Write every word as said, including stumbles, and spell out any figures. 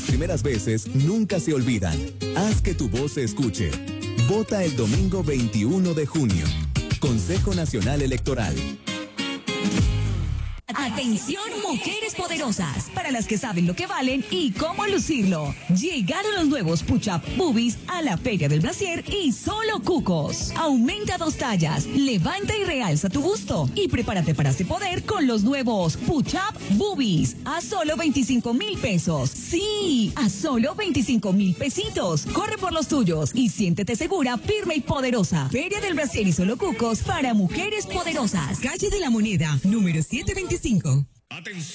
Primeras veces nunca se olvidan. Haz que tu voz se escuche. Vota el domingo veintiuno de junio. Consejo Nacional Electoral. Atención, mujeres poderosas, para las que saben lo que valen y cómo lucirlo. Llegaron los nuevos Push-Up Boobies a la Feria del Brasier y solo cucos. Aumenta dos tallas, levanta y realza tu busto y prepárate para este poder con los nuevos Push-Up Boobies a solo veinticinco mil pesos. Sí, a solo veinticinco mil pesitos. Corre por los tuyos y siéntete segura, firme y poderosa. Feria del Brasier y solo cucos para mujeres poderosas. Calle de la Moneda, número setecientos veinticinco. Atención.